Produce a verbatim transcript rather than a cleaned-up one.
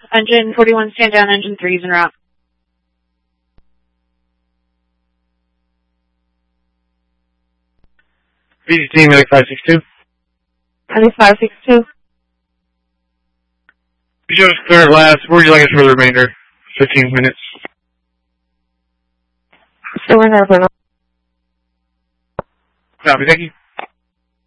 Engine forty-one, stand down. Engine three is en route. B C T, Medic five six two. Medic five six two. You showed us clear at last. Where would you like us for the remainder? fifteen minutes. Still in there, Copy, thank you.